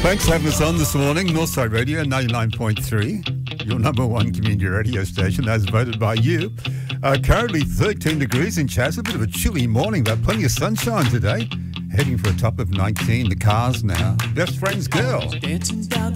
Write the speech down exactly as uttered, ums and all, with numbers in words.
Thanks for having us on this morning. Northside Radio ninety-nine point three, your number one community radio station, as voted by you. Uh, currently thirteen degrees in Chas, a bit of a chilly morning, but plenty of sunshine today. Heading for a top of nineteen, the cars now. Best Friend's Girl. Dancing down